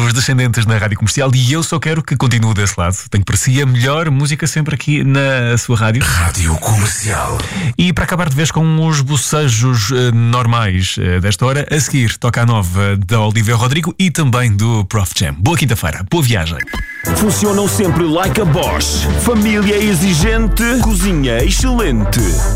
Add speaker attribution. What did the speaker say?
Speaker 1: Os Descendentes na Rádio Comercial, e eu só quero que continue desse lado. Tenho para si a melhor música sempre aqui na sua rádio.
Speaker 2: Rádio Comercial.
Speaker 1: E para acabar de vez com os bocejos normais desta hora, a seguir toca a nova da Olivia Rodrigo e também do Prof Jam. Boa quinta-feira, boa viagem.
Speaker 3: Funcionam sempre like a Bosch. Família exigente, cozinha excelente.